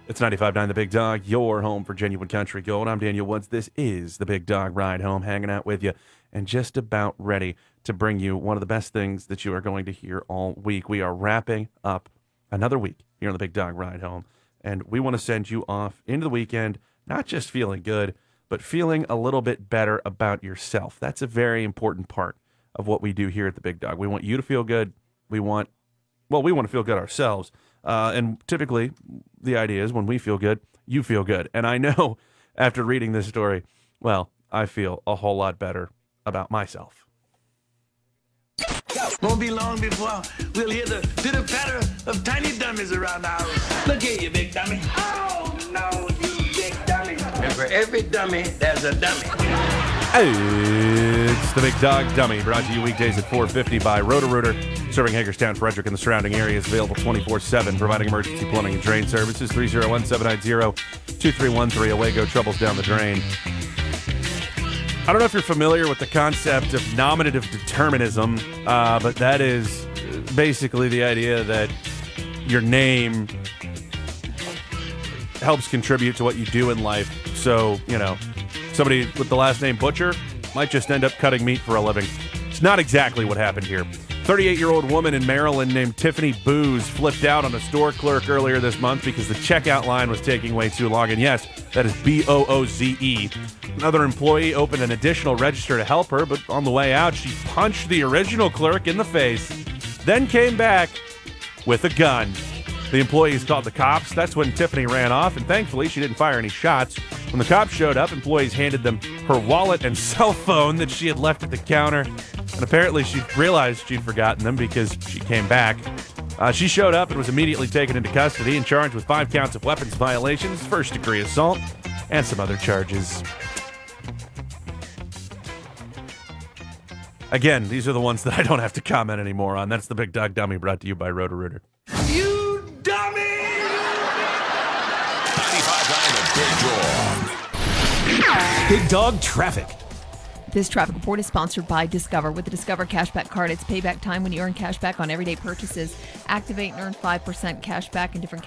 It's 95.9 The Big Dog, your home for genuine country gold. I'm Daniel Woods. This is The Big Dog Ride Home, hanging out with you and just about ready to bring you one of the best things that you are going to hear all week. We are wrapping up another week here on The Big Dog Ride Home, and we want to send you off into the weekend not just feeling good, but feeling a little bit better about yourself. That's a very important part of what we do here at The Big Dog. We want you to feel good. We want to feel good ourselves. And typically, the idea is when we feel good, you feel good. And I know after reading this story, well, I feel a whole lot better about myself. Won't be long before we'll hear the pitter-patter of tiny dummies around the house. Look here, you big dummy. Oh, no, you big dummy. And for every dummy, there's a dummy. It's the Big Dog Dummy, brought to you weekdays at 4:50 by Roto-Rooter, serving Hagerstown, Frederick, and the surrounding areas. Available 24/7, providing emergency plumbing and drain services. 301-790-2313. Away go, troubles down the drain. I don't know if you're familiar with the concept of nominative determinism, but that is basically the idea that your name helps contribute to what you do in life. So, somebody with the last name Butcher might just end up cutting meat for a living. It's not exactly what happened here. 38-year-old woman in Maryland named Tiffany Booz flipped out on a store clerk earlier this month because the checkout line was taking way too long. And yes, that is Booze. Another employee opened an additional register to help her, but on the way out, she punched the original clerk in the face, then came back with a gun. The employees called the cops. That's when Tiffany ran off, and thankfully, she didn't fire any shots. When the cops showed up, employees handed them her wallet and cell phone that she had left at the counter. And apparently, she realized she'd forgotten them because she came back. She showed up and was immediately taken into custody and charged with 5 counts of weapons violations, first-degree assault, and some other charges. Again, these are the ones that I don't have to comment anymore on. That's the Big Dog Dummy, brought to you by Roto-Rooter. You dummy! 95.9 The Big Dog. Big Dog Traffic. This traffic report is sponsored by Discover. With the Discover Cashback Card, it's payback time when you earn cash back on everyday purchases. Activate and earn 5% cash back in different